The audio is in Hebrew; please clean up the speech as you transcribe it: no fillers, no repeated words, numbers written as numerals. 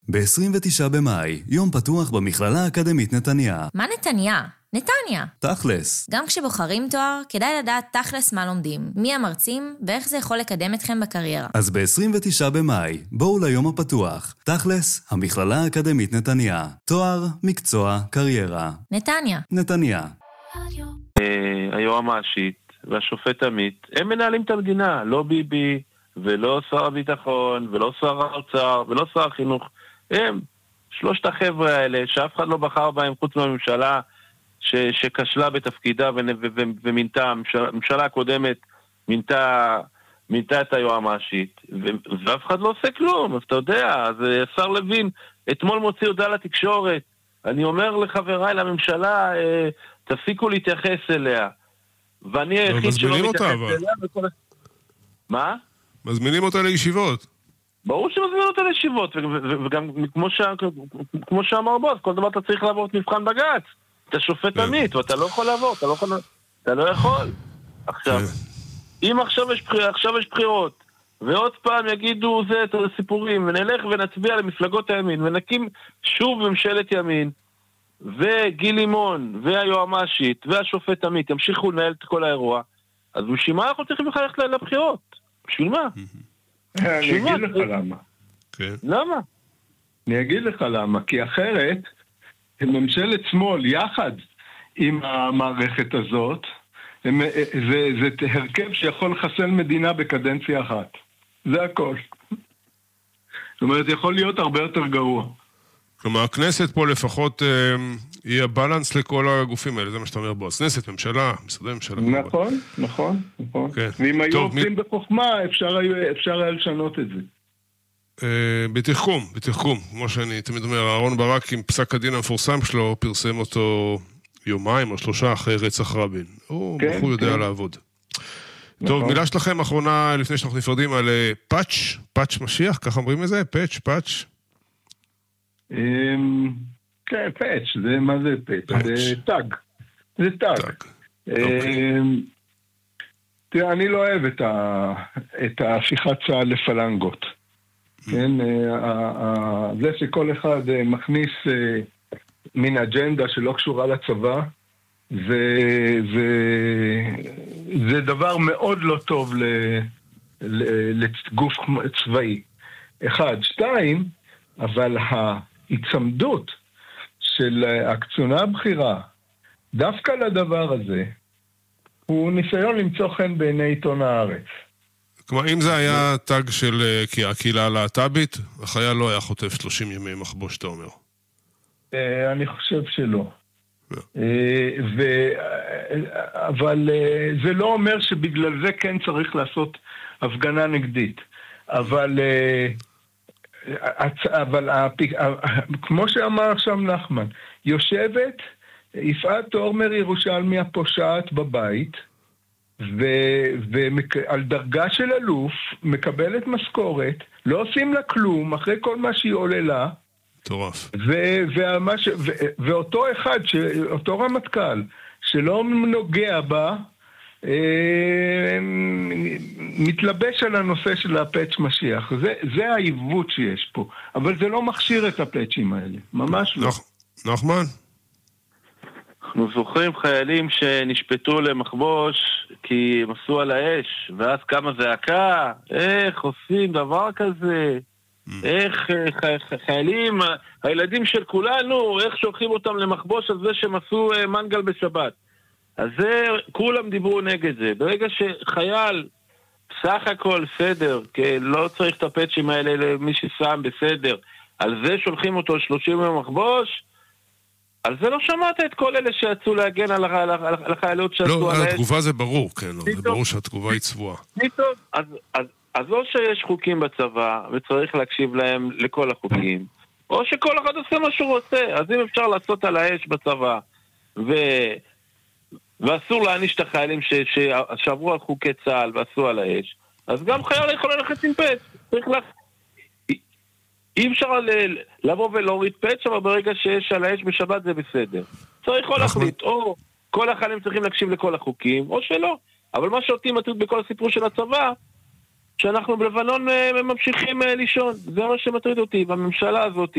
ב-29 במאי, יום פתוח במכללה האקדמית נתניה. מה נתניה? נתניה. תכלס. גם כשבוחרים תואר, כדאי לדעת תכלס מה לומדים, מי המרצים ואיך זה יכול לקדם אתכם בקריירה. אז ב-29 במאי, בואו ליום הפתוח. תכלס, המכללה האקדמית נתניה. תואר, מקצוע, קריירה. נתניה. נתניה. היועמ"שית והשופט עמית, הם מנהלים את המדינה, לא ביבי ולא שר הביטחון ולא שר האוצר ולא שר החינוך. הם, שלושת החבר'ה האלה שאף אחד לא בחר בהם חוץ מהממשלה שכשלה בתפקידה ומינתה, הממשלה הקודמת מינתה את היועמ"שית, ואף אחד לא עושה כלום. אז אתה יודע, אז השר לוין אתמול מוציא הודעה לתקשורת, אני אומר לחבריי לממשלה, תפסיקו להתייחס אליה, ואני היחיד שלא מתייחס אליה. מה? מזמינים אותה לישיבות. ברור שמזמינים אותה לישיבות, וגם כמו שאמר בוס, כל דבר אתה צריך לעבור את מבחן בג"ץ. אתה שופט עמית, ואתה לא יכול לעבור, אתה לא יכול. עכשיו, אם עכשיו יש בחירות, ועוד פעם יגידו זה את הסיפורים, ונלך ונצביע למפלגות הימין, ונקים שוב ממשלת ימין, וגיל לימון, והיועמ"שית, והשופט עמית, ימשיכו לנהל את כל האירוע, אז בשביל מה אנחנו צריכים ללכת לבחירות? בשביל מה? אני אגיד לך למה. למה? אני אגיד לך למה, כי אחרת, ממשלת שמאל יחד עם המערכת הזאת, זה הרכב שיכול לחסל מדינה בקדנציה אחת. זה הכל. זאת אומרת, יכול להיות הרבה יותר גרוע. כלומר, הכנסת פה לפחות היא הבלנס לכל הגופים האלה, זה מה שאתה אומר בו. כנסת, ממשלה, משרדי ממשלה. נכון. ואם היו עובדים בחוכמה, אפשר היה לשנות את זה. בתחכום, כמו שאני תמיד אומר, אהרון ברק עם פסק הדין המפורסם שלו, פרסם אותו יומיים או 3 אחרי רצח רבין. הוא בחור יודע לעבוד. טוב, מילה שלכם אחרונה לפני שאנחנו נפרדים על פאץ' משיח, ככה אומרים את זה? פאץ'? כן, פאץ', מה זה פאץ'? זה טאג. זה טאג. תראה, אני לא אוהב את ההפיכת צה"ל לפלנגות. כן, זה שכל אחד מכניס מין אג'נדה שלא קשורה לצבא, זה דבר מאוד לא טוב לגוף צבאי. 1, 2, אבל ההצמדות של הקצונה הבכירה דווקא לדבר הזה, הוא ניסיון למצוא חן בעיני עיתון הארץ. כלומר, אם זה היה טאג של הקהילה הלהט"בית, החייל לא היה חוטף 30 ימי מחבוש, אתה אומר. אני חושב שלא. אבל זה לא אומר שבגלל זה כן צריך לעשות הפגנה נגדית. אבל כמו שאמר עכשיו נחמן, יושבת יפעת תורמר ירושלמי הפושעת בבית, ועל דרגה של אלוף, מקבלת משכורת, לא עושים לה כלום, אחרי כל מה שהיא עוללה, טורף. ואותו אחד, אותו רמטכ"ל, שלא נוגע בה, מתלבש על הנושא של הפאץ' משיח. זה העיוות שיש פה. אבל זה לא מכשיר את הפאצ'ים האלה. ממש לא. נחמן? אנחנו זוכרים חיילים שנשפטו למחבוש כי הם עשו על האש, ואז כמה זעקה, איך עושים דבר כזה? איך חיילים, הילדים של כולנו, איך שולחים אותם למחבוש על זה שהם עשו מנגל בשבת? אז זה, כולם דיברו נגד זה. ברגע שחייל, סך הכל סדר, לא צריך את הפאצ'ים האלה למי ששם בסדר, על זה שולחים אותו 30 יום מחבוש, על זה לא שמעת את כל אלה שיצאו להגן על החיילות שעשו על האש. לא, התגובה זה ברור, כן, זה ברור שהתגובה היא צבועה. אז לא שיש חוקים בצבא, וצריך להקשיב להם לכל החוקים, או שכל אחד עושה מה שהוא רוצה. אז אם אפשר לעשות על האש בצבא, ואסור להעניש את החיילים שעברו על חוקי צה"ל ועשו על האש, אז גם חייל יכול ללכת עם פאץ'. אי אפשר לבוא ולהוריד פאץ', אבל ברגע שיש על האש בשבת זה בסדר. צריך או להחליט, או כל החיילים צריכים להקשיב לכל החוקים, או שלא. אבל מה שאותי מטריד בכל הסיפור של הצבא, שאנחנו בלבנון ממשיכים לישון. זה מה שמטריד אותי, והממשלה הזאת